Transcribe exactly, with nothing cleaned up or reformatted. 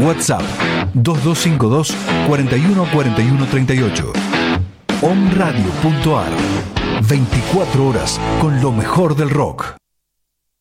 WhatsApp dos dos cinco dos, cuatro uno cuatro uno tres ocho. omradio punto ar. veinticuatro horas con lo mejor del rock.